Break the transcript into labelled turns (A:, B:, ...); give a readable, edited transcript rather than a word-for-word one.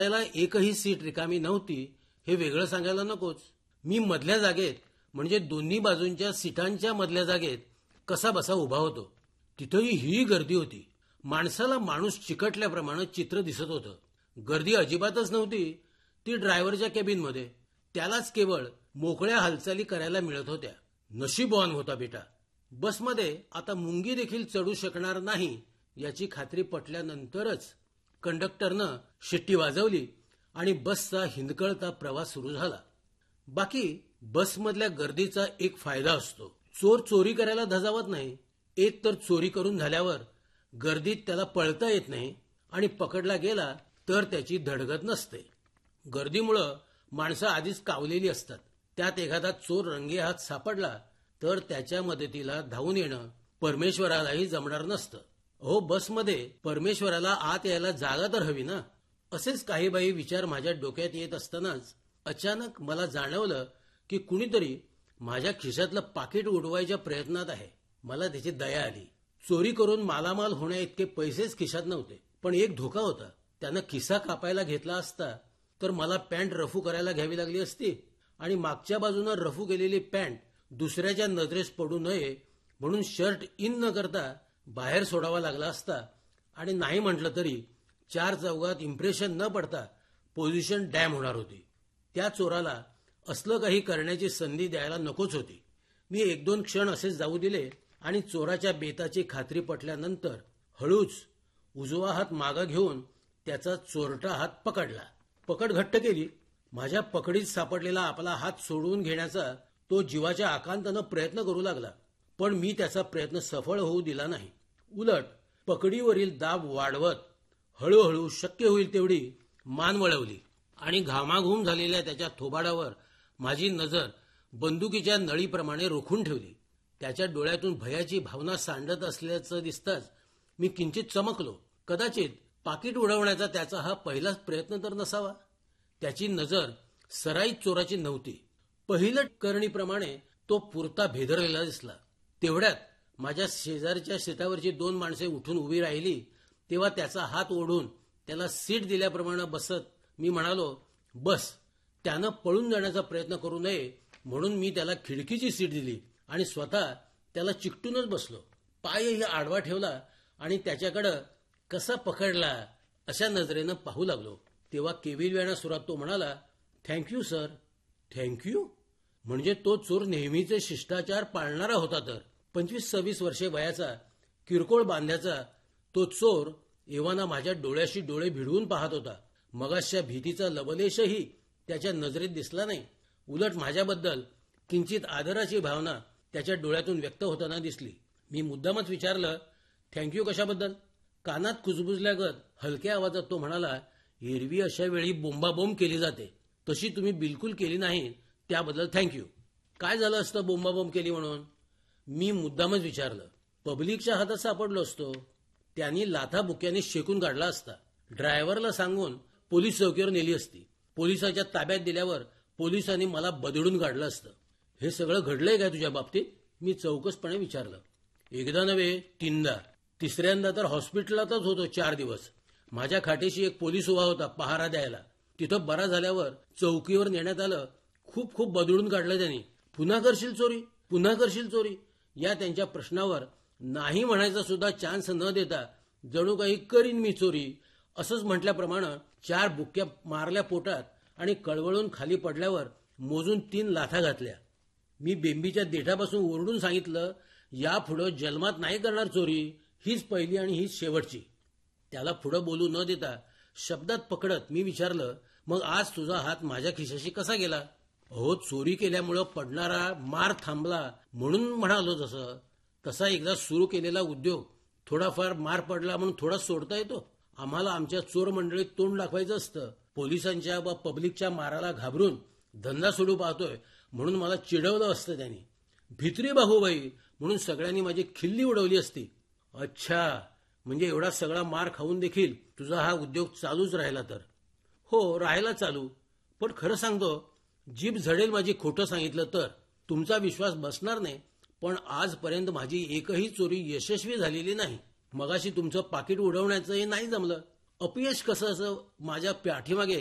A: त्याला एकही सीट रिकामी नव्हती हे वेगळं सांगायला नकोच. मी मधल्या जागेत म्हणजे दोन्ही बाजूंच्या सीटांच्या मधल्या जागेत कसा बसा उभा होतो. तिथंही ही गर्दी होती. माणसाला माणूस चिकटल्याप्रमाणे चित्र दिसत होतं. गर्दी अजिबातच नव्हती ती ड्रायव्हरच्या केबिनमध्ये. त्यालाच केवळ मोकळ्या हालचाली करायला मिळत होत्या. नशीबवान होता बेटा. बसमध्ये आता मुंगी देखील चढू शकणार नाही याची खात्री पटल्यानंतरच कंडक्टरनं शिट्टी वाजवली आणि बसचा हिंदकळता प्रवास सुरू झाला. बाकी बसमधल्या गर्दीचा एक फायदा असतो. चोर चोरी करायला धजावत नाही. एक तर चोरी करून झाल्यावर गर्दीत त्याला पळता येत नाही आणि पकडला गेला तर त्याची धडगत नसते. गर्दीमुळं माणसं आधीच कावलेली असतात. त्यात एखादा चोर रंगेहात सापडला तर त्याच्या मदतीला धावून येणं परमेश्वरालाही जमणार नसतं. अहो, बसमध्ये परमेश्वराला आत यायला जागा तर हवी ना. असेच काही बाई विचार माझ्या डोक्यात येत असतानाच अचानक मला जाणवलं की कुणीतरी माझ्या खिशातलं पाकिट उडवायच्या प्रयत्नात आहे. मला त्याची दया आली. चोरी करून मालामाल होण्या इतके पैसेच खिशात नव्हते. पण एक धोका होता. त्यानं खिसा कापायला घेतला असता तर मला पॅन्ट रफू करायला घ्यावी लागली असती आणि मागच्या बाजूनं रफू केलेली पॅन्ट दुसऱ्याच्या नजरेस पडू नये म्हणून शर्ट इन न करता बाहेर सोडावा लागला असता आणि नाही म्हटलं तरी चार चौघात इम्प्रेशन न पडता पोझिशन डॅम होणार होती. त्या चोराला असलं काही करण्याची संधी द्यायला नकोच होती. मी एक दोन क्षण असेच जाऊ दिले आणि चोराच्या बेताची खात्री पटल्यानंतर हळूच उजवा हात मागं घेऊन त्याचा चोरटा हात पकडला. पकड घट्ट केली. माझ्या पकडीत सापडलेला आपला हात सोडवून घेण्याचा तो जीवाच्या आकांतानं प्रयत्न करू लागला. पण मी त्याचा प्रयत्न सफळ होऊ दिला नाही. उलट पकडीवरील दाब वाढवत हळूहळू शक्य होईल तेवढी मान वळवली आणि घामाघूम झालेल्या त्याच्या थोबाडावर माझी नजर बंदुकीच्या नळीप्रमाणे रोखून ठेवली. त्याच्या डोळ्यातून भयाची भावना सांडत असल्याचं दिसताच मी किंचित चमकलो. कदाचित पाकिट उडवण्याचा त्याचा हा पहिलाच प्रयत्न तर नसावा. त्याची नजर सराईत चोराची नव्हती. पहिलं करणीप्रमाणे तो पुरता भेदरलेला दिसला. तेवढ्यात माझ्या शेजारच्या सीटावरची दोन माणसे उठून उभी राहिली तेव्हा त्याचा हात ओढून त्याला सीट दिल्याप्रमाणे बसत मी म्हणालो, बस. त्यानं पळून जाण्याचा प्रयत्न करू नये म्हणून मी त्याला खिडकीची सीट दिली आणि स्वतः त्याला चिकटूनच बसलो. पायही आडवा ठेवला आणि त्याच्याकडे कसा पकडला अशा नजरेनं पाहू लागलो. तेव्हा केविलवाण्या सुरात तो म्हणाला, थँक्यू सर. थँक्यू? म्हणजे तो चोर नेहमीचे शिष्टाचार पाळणारा होता तर. 25-26 वर्षे वयाचा किरकोळ बांध्याचा तो चोर एव्हाना माझ्या डोळ्याशी डोळे भिडवून पाहत होता. मगाशच्या भीतीचा लवलेशही त्याच्या नजरेत दिसला नाही. उलट माझ्याबद्दल किंचित आदराची भावना त्याच्या डोळ्यातून व्यक्त होताना दिसली. मी मुद्दामच विचारलं, थँक्यू कशाबद्दल? कानात कुजबुजल्यागत हलक्या आवाजात तो म्हणाला, एरवी अशा वेळी बोंबाबोंब केली जाते, तशी तुम्ही बिलकुल केली नाही त्याबद्दल थँक्यू. काय झालं असतं बोंबाबोंब केली म्हणून? मी मुद्दामच विचारलं. पब्लिकच्या हातात सापडलो असतो. त्यांनी लाथाबुक्याने शेकून काढला असता. ड्रायव्हरला सांगून पोलीस चौकीवर नेली असती. पोलिसाच्या ताब्यात दिल्यावर पोलिसांनी मला बदडून काढलं असतं. हे सगळं घडलंय काय तुझ्या बाबतीत? मी चौकसपणे विचारलं. एकदा नव्हे, 3दा. तिसऱ्यांदा तर हॉस्पिटलातच होतो 4 दिवस. माझ्या खाटेशी एक पोलीस उभा होता पहारा द्यायला. तिथं बरा झाल्यावर चौकीवर नेण्यात आलं. खूप खूप बदडून काढलं त्यांनी. पुन्हा करशील चोरी? पुन्हा करशील चोरी? या त्यांच्या प्रश्नावर नाही म्हणायचा सुद्धा चान्स न देता जणू काही करीन मी चोरी असंच म्हटल्याप्रमाणे 4 बुक्क्या मारल्या पोटात आणि कळवळून खाली पडल्यावर मोजून 3 लाथा घातल्या. मी बेंबीच्या देठापासून ओरडून सांगितलं, यापुढं जन्मात नाही करणार चोरी. हीच पहिली आणि हीच शेवटची. त्याला पुढं बोलू न देता शब्दात पकडत मी विचारलं, मग आज तुझा हात माझ्या खिशाशी कसा गेला? अहो, चोरी केल्यामुळं पडणारा मार थांबला म्हणून म्हणालो. तसा एकदा सुरू केलेला उद्योग थोडाफार मार पडला म्हणून थोडा सोडता येतो? आम्हाला आमच्या चोर मंडळीत तोंड दाखवायचं असतं. पोलिसांच्या व पब्लिकच्या माराला घाबरून धंदा सोडू पाहतोय म्हणून मला चिडवलं असतं त्यांनी. भित्री बाहूबाई म्हणून सगळ्यांनी माझी खिल्ली उडवली असती. अच्छा, म्हणजे एवढा सगळा मार खाऊन देखील तुझा हा उद्योग चालूच राहिला तर? हो, राहायला चालू. पण खरं सांगतो, जीभ झडेल माझी खोटं सांगितलं तर. तुमचा विश्वास बसणार नाही, पण आजपर्यंत माझी एकही चोरी यशस्वी झालेली नाही. मगाशी तुमचं पाकिट उडवण्याचंही नाही जमलं. अपयश कसं असं माझ्या पाठीमागे